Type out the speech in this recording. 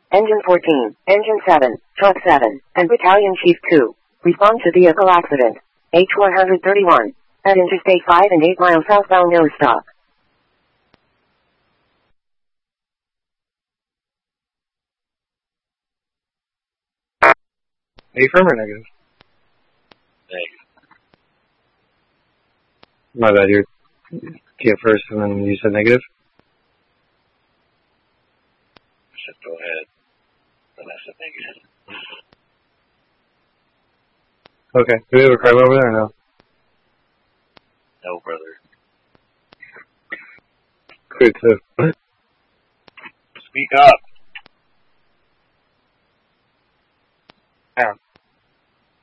Engine 14, Engine 7, Truck 7, and Battalion Chief 2. Respond to vehicle accident. H131. At Interstate 5 and 8 miles southbound, no stop. Affirm or negative? Negative. My bad, you get first and then you said negative? I said go ahead. Then I said negative. Okay. Do we have a crime over there or no? No, brother. Good too. Speak up. Yeah.